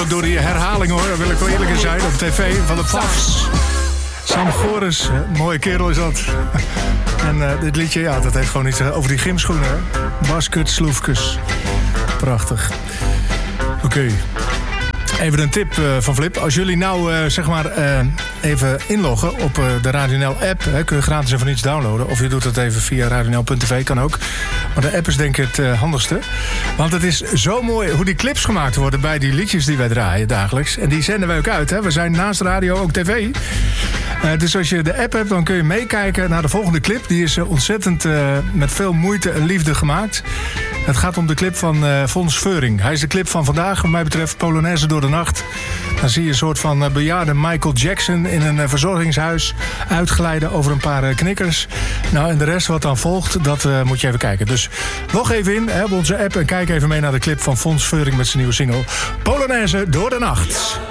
ook door die herhaling hoor, daar wil ik wel eerlijk zijn, op tv van de Pafs. Sam Goris, mooie kerel is dat. En dit liedje, ja, dat heeft gewoon iets over die gymschoenen. Hè? Basket, sloefkes. Prachtig. Oké. Even een tip van Flip. Als jullie nou even inloggen op de Radio NL app... kun je gratis even iets downloaden. Of je doet het even via radionl.tv, kan ook. Maar de app is denk ik het handigste. Want het is zo mooi hoe die clips gemaakt worden... bij die liedjes die wij draaien dagelijks. En die zenden wij ook uit. Hè? We zijn naast radio ook tv. Dus als je de app hebt, dan kun je meekijken naar de volgende clip. Die is ontzettend met veel moeite en liefde gemaakt. Het gaat om de clip van Fons Veuring. Hij is de clip van vandaag, wat mij betreft, Polonaise door de nacht. Dan zie je een soort van bejaarde Michael Jackson in een verzorgingshuis... uitglijden over een paar knikkers. Nou, en de rest wat dan volgt, dat moet je even kijken. Dus log even in op onze app en kijk even mee naar de clip van Fons Veuring... met zijn nieuwe single Polonaise door de nacht.